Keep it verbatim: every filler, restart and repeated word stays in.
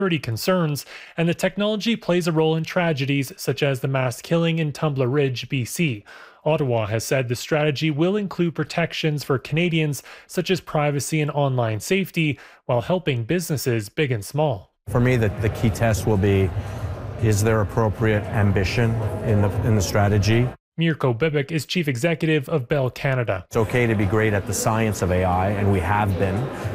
security concerns, and the technology plays a role in tragedies such as the mass killing in Tumbler Ridge, B C. Ottawa has said the strategy will include protections for Canadians, such as privacy and online safety, while helping businesses big and small. For me, the, the key test will be, is there appropriate ambition in the, in the strategy? Mirko Bibic is chief executive of Bell Canada. It's okay to be great at the science of A I, and we have been.